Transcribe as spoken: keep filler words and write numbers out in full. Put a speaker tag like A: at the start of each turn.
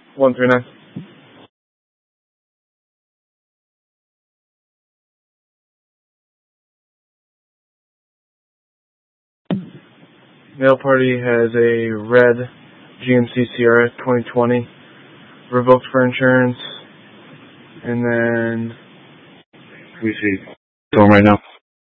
A: one three nine. Mail party has a red G M C Sierra twenty twenty, revoked for insurance, and then
B: We see. Film right now.